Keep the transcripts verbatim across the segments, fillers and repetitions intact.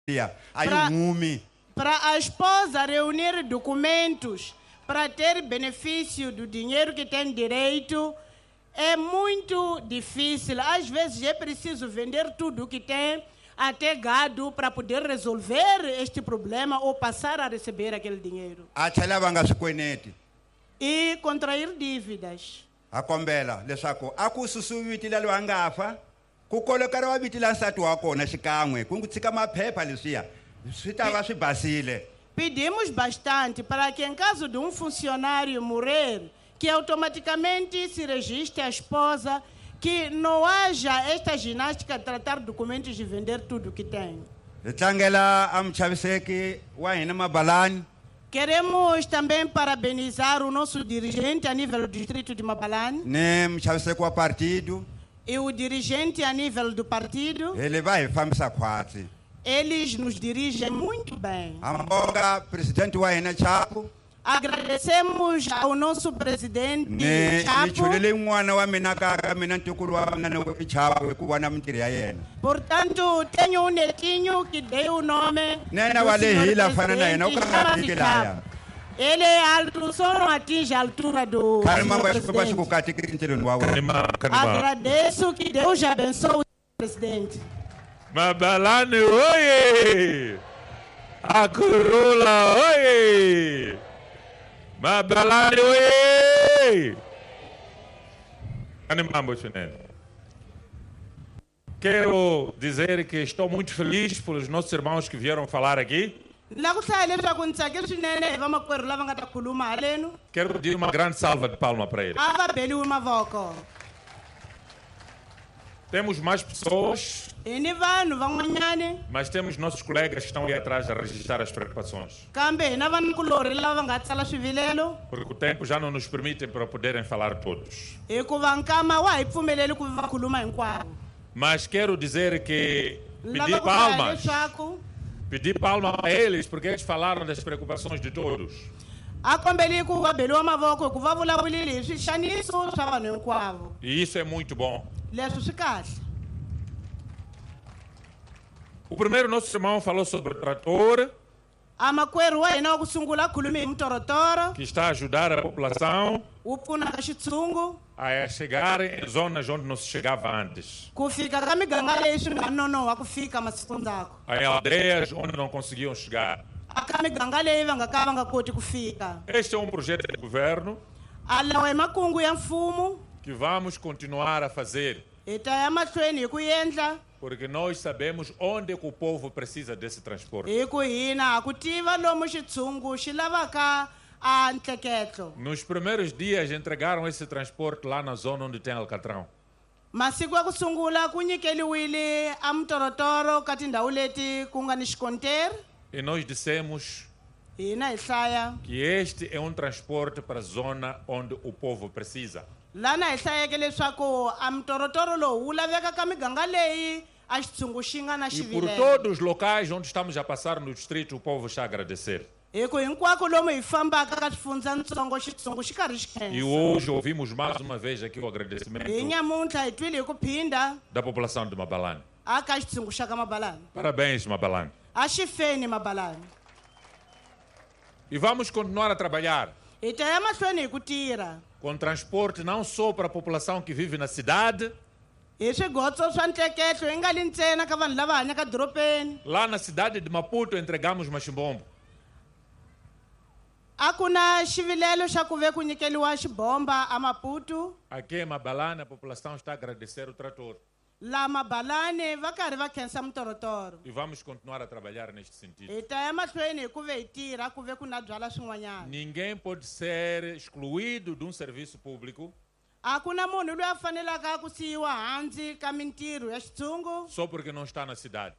Para a esposa reunir documentos para ter benefício do dinheiro que tem direito é muito difícil. Às vezes é preciso vender tudo que tem, até gado, para poder resolver este problema ou passar a receber aquele dinheiro. E contrair dívidas. A kombela leswaku a ku susuwitile lo anga fa ku kolokara wa vitila nsati wa kona xikan'we ku tshika maphepha leswiya swi ta va swi basile. Pedimos bastante para que, em caso de um funcionário morrer, que automaticamente se registre a esposa, que não haja esta ginástica de tratar documentos e vender tudo que tem. Tlangela a muchaviseki wa hina Mabalani. Queremos também parabenizar o nosso dirigente a nível do distrito de Mabalani. Ne muchaviseki wa partido. E o dirigente a nível do partido. Ele vai fambisa khwatsi. Eles nos dirigem muito bem. Ambonga presidente wa hina Chapo. Agradecemos ao nosso presidente Chapo. Portanto, tenho um netinho que deu o nome do senhor Chapo. Ele é alto, só não atinge a altura do presidente. Agradeço, que Deus abençoe o presidente. Mabalani, oi! A Corolla, oi! Mabalani, oi! Animambo, Chinelo. Quero dizer que estou muito feliz pelos nossos irmãos que vieram falar aqui. Quero pedir uma grande salva de palmas para eles. Temos mais pessoas, mas temos nossos colegas que estão aí atrás a registrar as preocupações. Porque o tempo já não nos permite para poderem falar todos. Mas quero dizer que pedir palmas, pedir palmas a eles, porque eles falaram das preocupações de todos. E isso é muito bom. O primeiro nosso irmão falou sobre o trator, que está a ajudar a população a chegar em zonas onde não se chegava antes. Em aldeias onde não conseguiam chegar. Este é um projeto de governo que vamos continuar a fazer, porque nós sabemos onde que o povo precisa desse transporte. Nos primeiros dias entregaram esse transporte lá na zona onde tem Alcatrão. E nós dissemos que este é um transporte para a zona onde o povo precisa. E por todos os locais onde estamos a passar no distrito, o povo está a agradecer. E hoje ouvimos mais uma vez aqui o agradecimento da população de Mabalani. Parabéns, Mabalani. E vamos continuar a trabalhar com transporte não só para a população que vive na cidade. Lá na cidade de Maputo entregamos machimbombo. Aqui em Mabalani a população está a agradecer o trator. E vamos continuar a trabalhar neste sentido. Ninguém pode ser excluído de um serviço público só porque não está na cidade.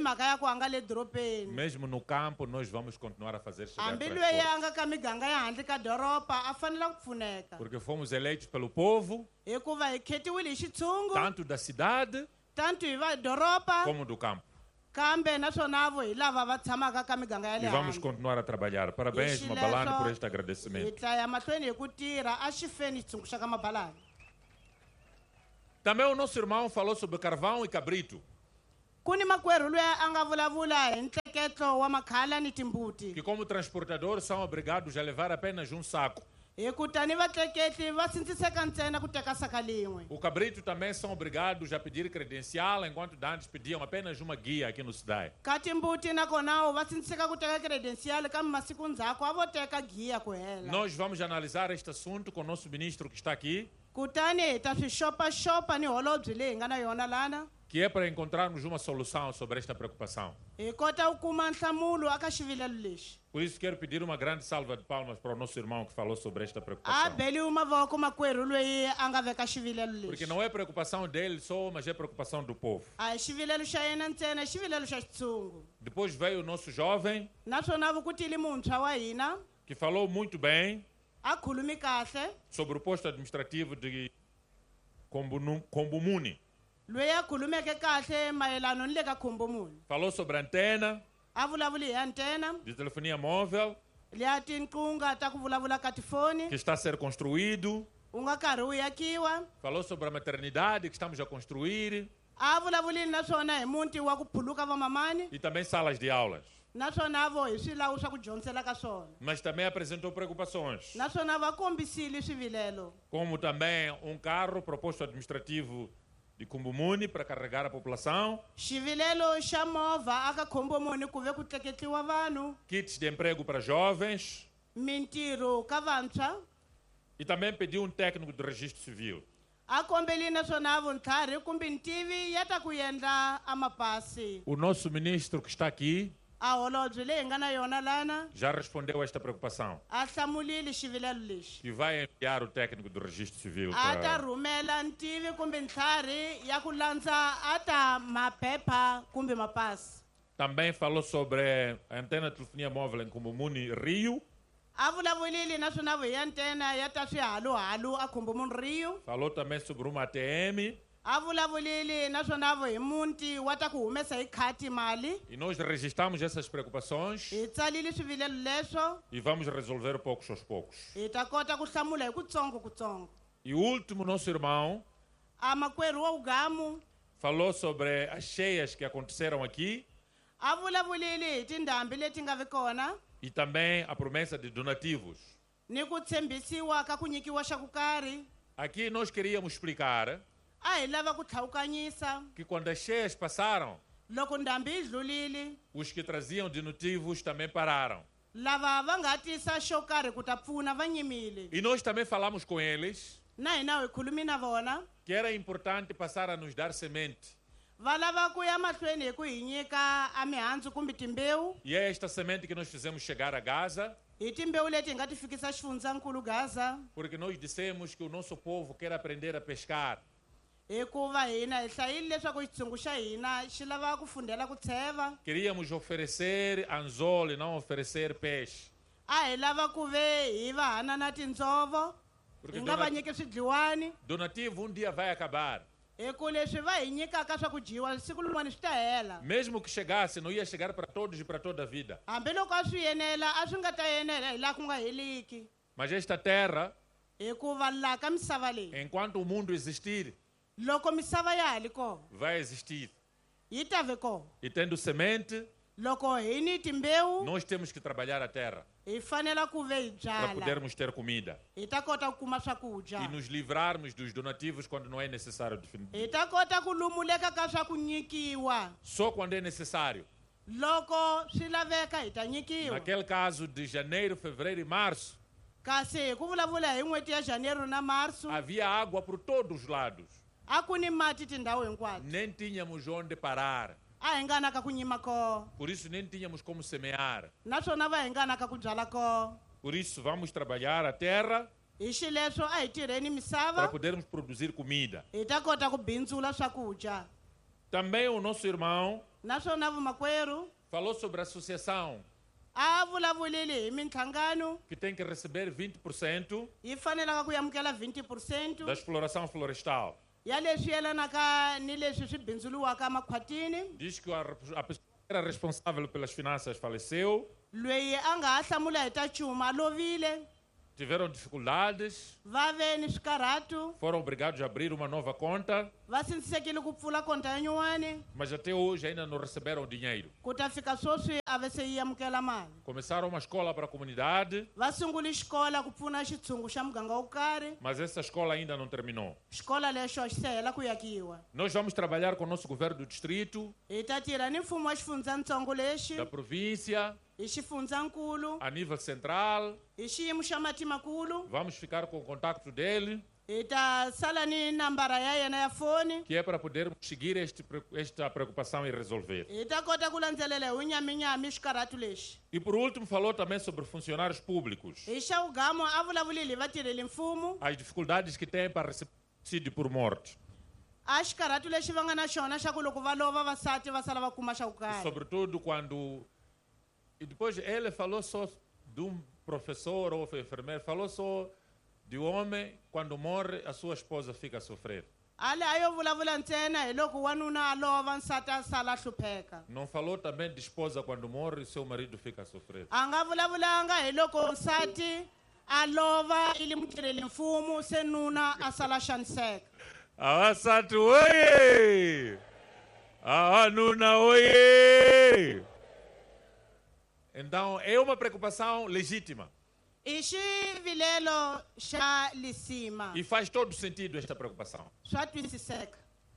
Mesmo no campo, nós vamos continuar a fazer chegar transporte. Porque fomos eleitos pelo povo, tanto da cidade como do campo. E vamos continuar a trabalhar. Parabéns, Mabalani, por este agradecimento. Também o nosso irmão falou sobre carvão e cabrito. kuni makwerhu loyi a nga vulavula hi ntleketlo wa makhala ni timbuti que como transportadores são obrigados a levar apenas um saco. hi ku tani vatleketli va sindziseka ntsena ku teka saka lin'we O cabrito também são obrigados a pedir credencial, enquanto antes pediam apenas uma guia aqui no S D A I. ka timbuti nakonawo va sindziseka ku teka credencial kambe masiku ndzhaku a vo teka giya ku hela Nós vamos analisar este assunto com o nosso ministro que está aqui, kutani hi ta swi xopaxopa ni holobye leyi hi nga na yona lana que é para encontrarmos uma solução sobre esta preocupação. hi kota ku kuma nhlamulo aka xivilelo lexi Por isso quero pedir uma grande salva de palmas para o nosso irmão que falou sobre esta a preocupação. beliwi mavoko makwerhu loyi a nga veka xivilelo Porque lexi não é preocupação dele só, mas é preocupação do povo. a hi xivilelo xa yena ntsena i xivilelo xa xitshungu Depois veio o nosso jovem, naswona vukutili muntshwa wa hina que falou muito bem a khulumi kahle sobre o posto administrativo de Kombunu- Kombumuni. loyi a khulumeke kahle mayelano ni le ka khombomuni Falou sobre a antena a vulavuli hi antena de telefonia móvel leya tinqunga ta ku vulavula ka tifoni que está a ser construído. u nga karhi wu yakiwa Falou sobre a maternidade que estamos a construir a vulavulile naswona hi muti wa ku phuluka vamamani e também salas de aulas. naswona vo hi swilawu swa ku dyondzela ka swona Mas também apresentou preocupações, naswona va kombisile swivilelo como também um carro proposto administrativo de Kumbumuni para carregar a população, xivilelo xa movha aka khombomuni ku ve ku tleketliwa vanhu kits de emprego para jovens mintirho ka vantshwa e também pediu um técnico de registro civil. a kombelile naswona vuntlhari kumbe ntivi ya ta ku endla a mapasi O nosso ministro que está aqui a holobye leyi hi nga na yona lana já respondeu a esta preocupação a hlamulile xivilelo lexi e vai enviar o técnico de registro civil a ta para... rhumela ntivi kumbe ntlhari ya ku landza a ta maphepha kumbe mapasi Também falou sobre a antena de telefonia móvel em Kumbumuni, Rio. a vulavulile naswona vo hi antena ya ta swihaluhalu a khombomuni riyo Falou também sobre uma A T M a vulavulile naswona vo hi munti wa ta ku humesa hi khati mali e nós registramos essas preocupações hi tsalile swivilelo leswo e vamos resolver poucos aos poucos. hi ta kota ku hlamula hi kutsongo kutsongo E o último, nosso irmão, a makwerhu wa ugamu falou sobre as cheias que aconteceram aqui a vulavulile hi tindhambi leti nga vi kona e também a promessa de donativos. ni ku tshembisiwa ka ku nyikiwa xa ku karhi Aqui nós queríamos explicar a hi lava ku tlhawukanyisa que quando as cheias passaram, loko ndhambi yi dlulile os que traziam donativos também pararam. lava va nga tisa xo karhi ku ta pfuna va nyimile E nós também falamos com eles na hina hi khulumi na vona que era importante passar a nos dar semente. va lava ku ya mahlweni hi ku hi nyika a mihandzu kumbe timbewu E é esta semente que nós fizemos chegar a Gaza, hi timbewu leti hi nga ti fikisa xifundzankulu gaza porque nós dissemos que o nosso povo quer aprender a pescar. hikuva hina hi hlayile leswaku xitshungu xa hina xi lava ku fundela ku tsheva Queríamos oferecer anzol e não oferecer peixe. a hi lava ku ve hi va hana na tindzovo Porque hi nga va dona- nyiki swidliwani Donativo um dia vai acabar. hi ku leswi va hi nyikaka swa ku dyiwa siku lin'wani swi ta hela Mesmo que chegasse, não ia chegar para todos e para toda a vida. hambiloko a swi enela a swi nga ta enela hi laha ku nga heliki Mas esta terra, hikuva laha ka misava leyi enquanto o mundo existir, loko misava ya ha li kona vai existir. yi ta ve kona E tendo semente, loko hi ni timbewu nós temos que trabalhar a terra hi fanela ku ve hi para byala podermos ter comida hi ta kota ku kuma e swakudya nos livrarmos dos donativos quando não é necessário. hi ta kota ku lumuleka ka swa ku nyikiwa Só quando é necessário. loko swi laveka hi ta nyikiwa Naquele caso de janeiro, fevereiro e março, kasi hi ku vulavula hi n'hweti ya janeiro na marso havia água por todos os lados. a ku ni mati tindhawu hinkwato Nem tínhamos onde parar. a hi nga na ka ku nyima koho Por isso nem tínhamos como semear. naswona va hi nga na ka ku byala koho Por isso vamos trabalhar a terra hi xileswo a hi tirheni para misava podermos produzir comida. hi ta kota ku bindzula swakudya Também o nosso irmão naswona vumakwerhu falou sobre a associação a vulavulile hi mintlhangano que tem que receber vinte por cento yi fanelaka ku amukela vinte porcento da exploração florestal. ya leswi yelanaka ni leswi swi bindzuriwaka makhwatini Diz que a, a pessoa que era responsável pelas finanças faleceu loyi a nga ha hlamula hi ta cuma a lovile tiveram dificuldades, va ve ni swikarhatu, foram obrigados a abrir uma nova conta, va sindzisekile ku pfula konta yin'wana, mas até hoje ainda não receberam dinheiro. ku ta fika sweswi a va se yi amukela mali. Começaram uma escola para a comunidade, Va sungule xikola ku pfuna xitshungu xa muganga wo karhi, mas essa escola ainda não terminou. xikola lexo xi se hela ku yakiwa. Nós vamos trabalhar com o nosso governo do distrito, Hi ta tirha ni mfumo wa xifundzatsongo lexi, da província, hi xifundzankulu, a nível central. hi xiyimo xa matimakulu. Vamos ficar com o contato dele, Hi ta sala ni nambara ya yena ya foni. que é para podermos seguir este, esta preocupação e resolver. Hi ta kota ku landzelela hi wunyaminyami swikarhatu lexi. E por último, falou também sobre funcionários públicos, Hi xa ugamo a vulavulile hi vatirheli mfumo, as dificuldades que têm para receber subsídio por morte, a xikarhatu lexi va nga na xona xa ku loko va lova vasati va sala va kuma xa ku karhi. sobretudo quando... E depois ele falou só de um professor ou enfermeiro, falou só de homem, quando morre, a sua esposa fica a sofrer. Ale a yo vulavula ntsena hi loko wanuna a lova nsati a sala a hlupheka. Não falou também de esposa quando morre, seu marido fica a sofrer. A nga vulavulanga hi loko nsati a lova i li mutirheli mfumo se nuna a sala a xaniseka. Awasati oye! Awanuna oye! Então, é uma preocupação legítima. I xivilelo xa lisima E faz todo sentido esta preocupação. swa twisiseka,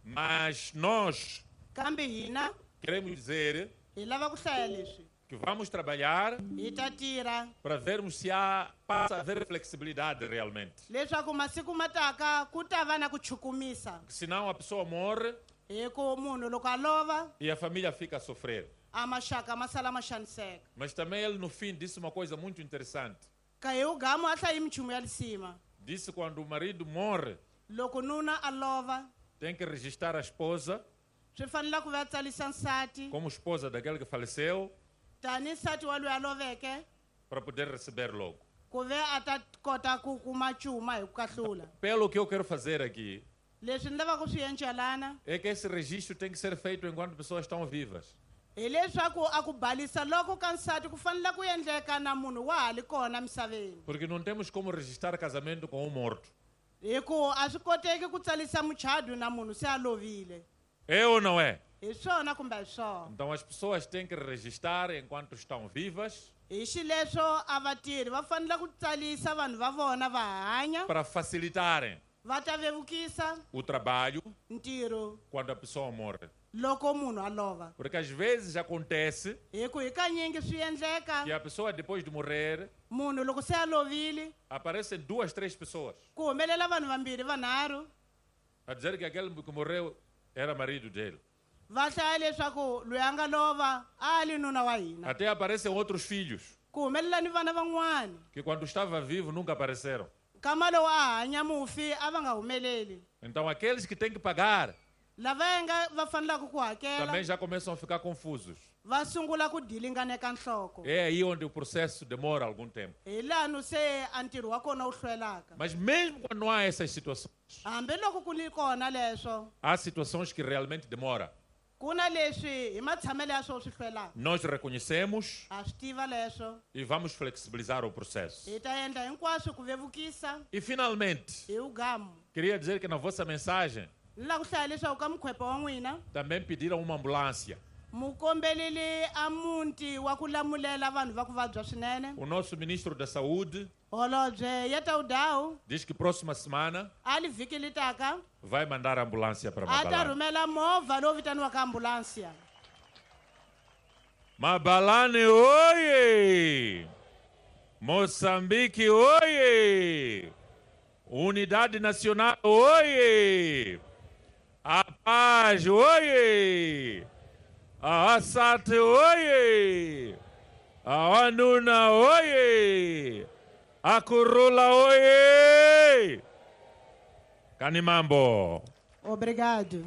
Mas nós kambe hina queremos dizer hi lava ku hlaya leswi. que vamos trabalhar Hi ta tirha para vermos se há, passa a haver flexibilidade realmente. leswaku masiku ma taka ku ta va na ku chukumisa, Senão a pessoa morre hi ku munhu loko a lova e a família fica a sofrer. a maxaka ma sala ma xaniseka. Mas também ele no fim disse uma coisa muito interessante. Ka hi ugamo a hlayi minchumu ya lisima, Disse que quando o marido morre, loko nuna a lova tem que registrar a esposa swi fanele ku va tsalisa nsati como esposa daquele que faleceu tani nsati wa loyi a loveke, para poder receber logo. ku ve a ta kota ku kuma cuma hi ku kahlula. Pelo que eu quero fazer aqui, Leswi ni lavaka ku swi encelana é que esse registro tem que ser feito enquanto pessoas estão vivas. hi leswaku a ku balisa loko ka nsati ku fanele ku endleka na munhu wa ha li kona misaveni, Porque não temos como registrar casamento com um morto. hi ku a swi koteki ku tsalisa muchadu na munhu se a lovile. É ou não é? Hi swona kumbe hi swona. Então as pessoas têm que registrar enquanto estão vivas Hi xileswo a vatirhi va fanele ku tsalisa vanhu va vona va hanya, para facilitarem va ta vevukisa o trabalho ntirho quando a pessoa morre. loko munhu a lova. Porque às vezes acontece Hi ku hi kanyingi swi endleka que a pessoa depois de morrer munhu loko se a lovile aparecem duas, três pessoas ku humelela vanhu vambirhi vanharhu a dizer que aquele que morreu era marido dele. va hlaya leswaku loyi a nga lova a li nuna wa hina, Até aparecem outros filhos ku humelela ni vana van'wana que quando estava vivo nunca apareceram. kama lowu a hanya mufi a va nga humeleli. Então aqueles que têm que pagar Lava nga va fanelaka ku hakela também já começam a ficar confusos. va sungula ku dilinganeka nhloko, É aí onde o processo demora algum tempo. hi lano se a ntirho wa kona wu hlwelaka. Mas mesmo quando não há essas situações, Hambiloko ku ni kona leswo, há situações que realmente demoram. ku na leswi hi matshamelo ya swona swi hlwelaka. Nós reconhecemos Ha swi tiva leswo, e vamos flexibilizar o processo. hi ta endla hinkwaswo ku vevukisa E finalmente, hi ugamo. queria dizer que na vossa mensagem Ni lava ku hlaya leswaku ka mukhwepa wa n'wina também pediram uma ambulância. mukombeleli a muti wa ku lamulela vanhu va ku vabya swinene. O nosso ministro da Saúde Holobye Yeta Udawu diz que próxima semana a li vhiki li taka vai mandar a ambulância para a ta Mabalane. rhumela movha lowu vitaniwaka ambulansiya. Mabalane oye! Moçambique oye! Unidade Nacional oye! A Paz oye! A Assat oye! A Anuna oye! A Curula oye! Canimambo! Obrigado.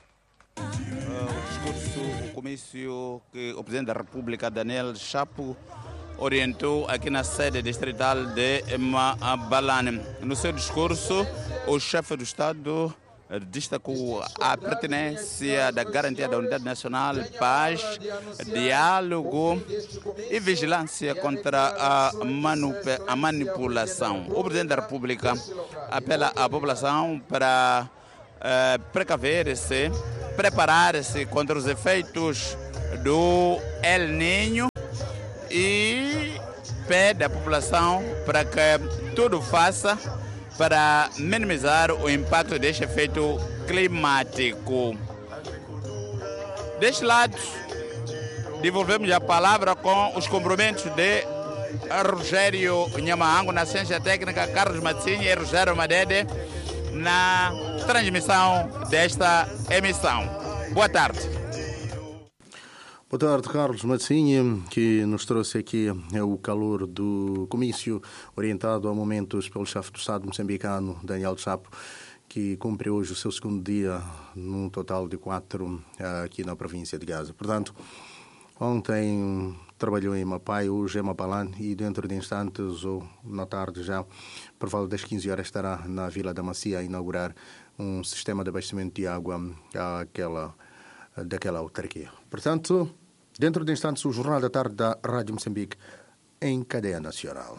o discurso, o comício que o Presidente da República, Daniel Chapo, orientou aqui na sede distrital de Mabalane. No seu discurso, o chefe do Estado destacou a pertinência da garantia da unidade nacional, paz, diálogo e vigilância contra a, a manipulação. O Presidente da República apela à população para uh, precaver-se, preparar-se contra os efeitos do El Niño e pede à população para que tudo faça para minimizar o impacto deste efeito climático. Deste lado, devolvemos a palavra com os cumprimentos de Rogério Nhamahango na ciência técnica, Carlos Matzinho e Rogério Madede na transmissão desta emissão. Boa tarde. Boa tarde, Carlos Matzinha, que nos trouxe aqui o calor do comício orientado a momentos pelo chefe do Estado moçambicano, Daniel Chapo, que cumpre hoje o seu segundo dia, num total de quatro aqui na província de Gaza. Portanto, ontem trabalhou em Mapai, hoje é Mapalan e dentro de instantes, ou na tarde já, por volta das quinze horas, estará na Vila da Macia a inaugurar um sistema de abastecimento de água àquela, daquela autarquia. Portanto, dentro de instantes, o Jornal da Tarde da Rádio Moçambique em cadeia nacional.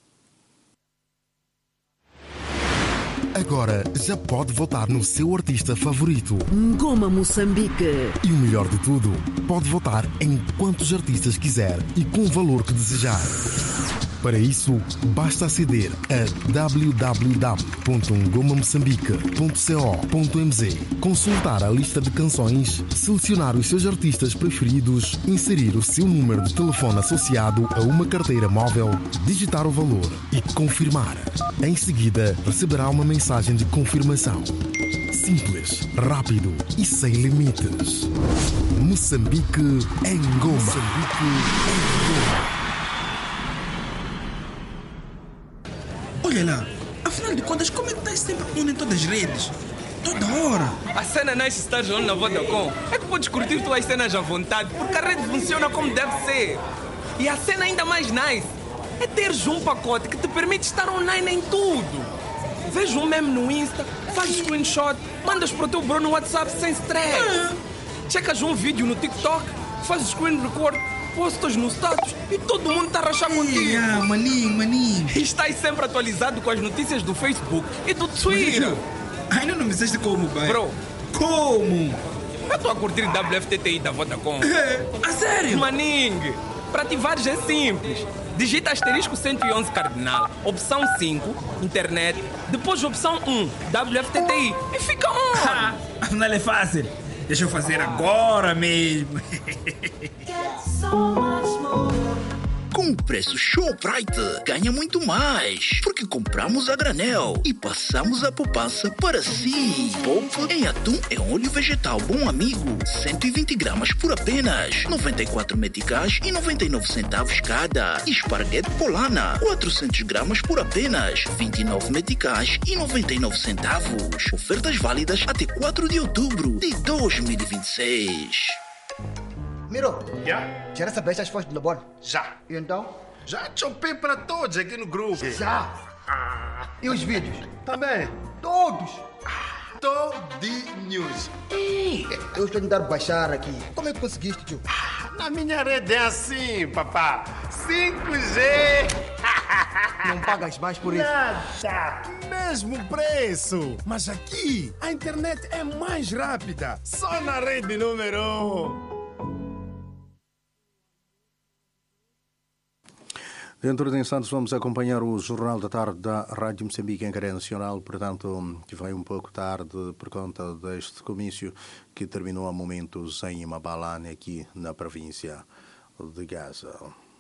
Agora já pode votar no seu artista favorito. Ngoma Moçambique. E o melhor de tudo, pode votar em quantos artistas quiser e com o valor que desejar. Para isso, basta aceder a w w w ponto ngoma moçambique ponto co ponto m z, consultar a lista de canções, selecionar os seus artistas preferidos, inserir o seu número de telefone associado a uma carteira móvel, digitar o valor e confirmar. Em seguida, receberá uma mensagem de confirmação. Simples, rápido e sem limites. Moçambique em Ngoma. Moçambique em Ngoma. Olha lá, afinal de contas, como é que estás sempre on em todas as redes? Toda hora. A cena não é se estás on na Vodacom. É que podes curtir tuas cenas à vontade, porque a rede funciona como deve ser. E a cena ainda mais nice é teres um pacote que te permite estar online em tudo. Veja um meme no Insta, faz screenshot, mandas para o teu bro no WhatsApp sem stress. Ah. Checas um vídeo no TikTok, fazes screen record, postas no status e todo mundo está a rachar contigo. Ah, maninho, maninho. E estás sempre atualizado com as notícias do Facebook e do Twitter. Ainda não me disseste como, pai. Bro. Como? Eu estou a curtir W F T T I da Vodacom. É? A sério? Maninho, para ativares é simples. Digita asterisco cento e onze cardinal, opção cinco, internet, depois opção um, W F T T I e fica on. Afinal é fácil. Deixa eu fazer agora mesmo. Com o preço Shoprite, ganha muito mais, porque compramos a granel e passamos a poupança para si. Poupa em atum e óleo vegetal Bom Amigo, cento e vinte gramas por apenas noventa e quatro meticais e noventa e nove centavos cada. Esparguete Polana, quatrocentos gramas por apenas vinte e nove meticais e noventa e nove centavos. Ofertas válidas até quatro de outubro de dois mil e vinte e seis. Miro, já? Já recebeste as fotos do Labor? Já. E então? Já chopei para todos aqui no grupo. Já. Ah. E os vídeos? Também. Todos. Ah. Todinhos. Ei, eu estou a tentar baixar aqui. Como é que conseguiste, tio? Ah, na minha rede é assim, papá. cinco G. Não pagas mais por isso? Nada. Mesmo preço. Mas aqui, a internet é mais rápida. Só na rede número um. Dentro de instantes vamos acompanhar o Jornal da Tarde da Rádio Moçambique em cadeia nacional, portanto, que vai um pouco tarde por conta deste comício que terminou há momentos em Mabalane, aqui na província de Gaza.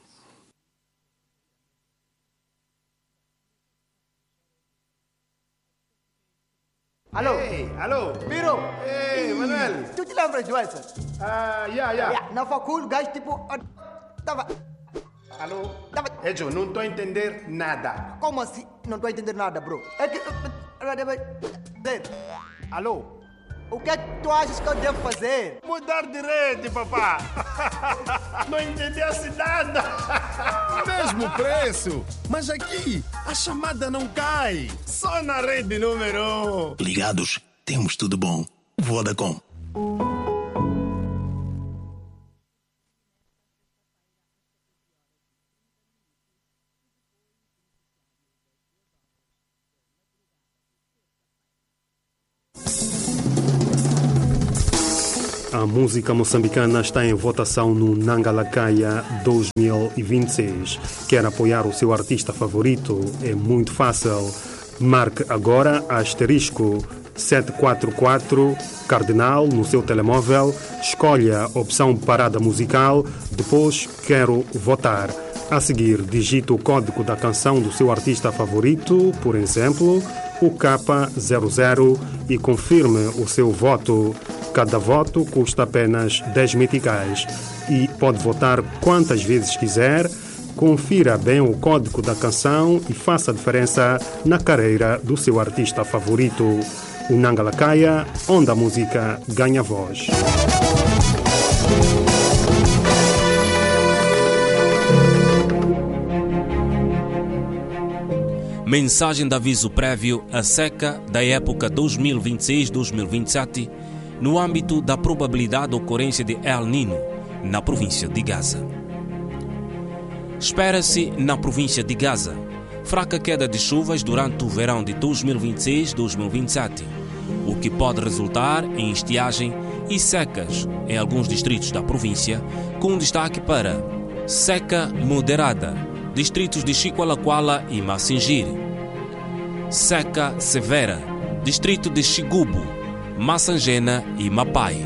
Alô? Ei, alô? Miro? Ei, Manuel? Tu te lembras do Edson? Ah, já, já. Na facul, o gajo tipo... Tava... Alô? Tava... Edson, não estou a entender nada. Como assim? Não estou a entender nada, bro. É que... Alô? O que é que tu achas que eu devo fazer? Mudar de rede, papá. Não entendesse nada. Mesmo preço. Mas aqui, a chamada não cai. Só na rede número um. Ligados temos tudo bom. Vodacom. A música moçambicana está em votação no Nangalakaya dois mil e vinte e seis. Quer apoiar o seu artista favorito? É muito fácil. Marque agora asterisco sete quatro quatro Cardinal no seu telemóvel, escolha a opção Parada Musical, depois Quero Votar. A seguir, digite o código da canção do seu artista favorito, por exemplo, o K zero zero, e confirme o seu voto. Cada voto custa apenas dez meticais e pode votar quantas vezes quiser. Confira bem o código da canção e faça a diferença na carreira do seu artista favorito. O Nangalakaya, onde a música ganha voz. Mensagem de aviso prévio à seca da época dois mil e vinte e seis a dois mil e vinte e sete no âmbito da probabilidade de ocorrência de El Niño na província de Gaza. Espera-se na província de Gaza fraca queda de chuvas durante o verão de dois mil e vinte e seis a dois mil e vinte e sete, o que pode resultar em estiagem e secas em alguns distritos da província, com destaque para seca moderada, distritos de Chiqualaquala e Massingiri; seca severa, distrito de Xigubo, Massangena e Mapai.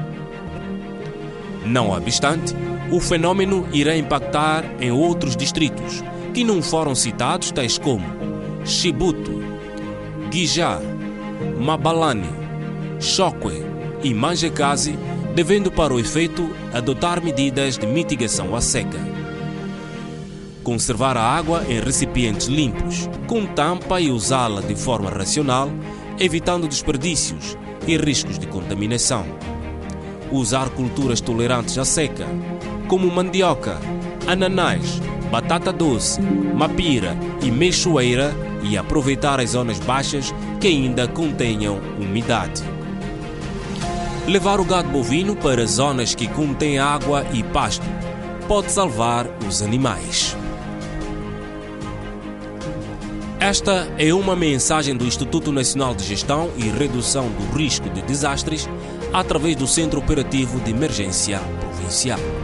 Não obstante, o fenômeno irá impactar em outros distritos que não foram citados, tais como Chibuto, Guijá, Mabalane, Chokwe e Manjekazi, devendo para o efeito adotar medidas de mitigação à seca. Conservar a água em recipientes limpos, com tampa, e usá-la de forma racional, evitando desperdícios e riscos de contaminação. Usar culturas tolerantes à seca, como mandioca, ananás, batata doce, mapira e meixoeira, e aproveitar as zonas baixas que ainda contenham umidade. Levar o gado bovino para zonas que contêm água e pasto pode salvar os animais. Esta é uma mensagem do Instituto Nacional de Gestão e Redução do Risco de Desastres, através do Centro Operativo de Emergência Provincial.